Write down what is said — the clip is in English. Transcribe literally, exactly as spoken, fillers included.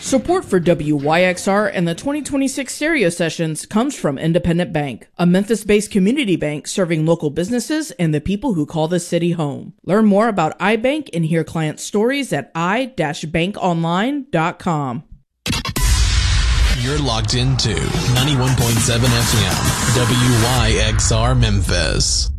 Support for W Y X R and the twenty twenty-six stereo sessions comes from Independent Bank, a Memphis-based community bank serving local businesses and the people who call the city home. Learn more about iBank and hear client stories at i dash bank online dot com. You're locked into ninety-one point seven F M, W Y X R Memphis.